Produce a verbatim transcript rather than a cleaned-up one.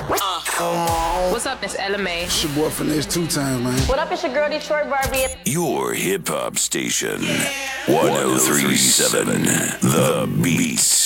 Uh, what's up, Miss Ella May? It's your boy Finesse two times, man. What up, it's your girl Detroit Barbie. Your hip hop station, one oh three point seven The Beats.